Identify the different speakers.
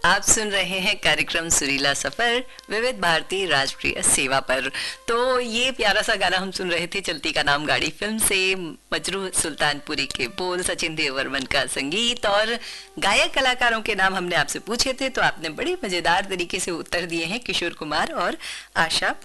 Speaker 1: आप सुन रहे हैं कार्यक्रम सुरीला सफर विविध भारती राष्ट्रीय सेवा पर। तो ये प्यारा सा गाना हम सुन रहे थे चलती का नाम गाड़ी फिल्म से। मजरूह सुल्तानपुरी के बोल, सचिन देववर्मन का संगीत और गायक कलाकारों के नाम हमने आपसे पूछे थे, तो आपने बड़े मजेदार तरीके से उत्तर दिए हैं, किशोर कुमार और आशा